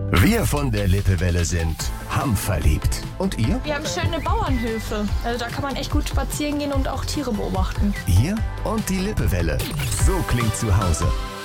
Wir von der Lippewelle sind hamverliebt. Und ihr? Wir haben schöne Bauernhöfe. Also da kann man echt gut spazieren gehen und auch Tiere beobachten. Ihr und die Lippewelle. So klingt zu Hause.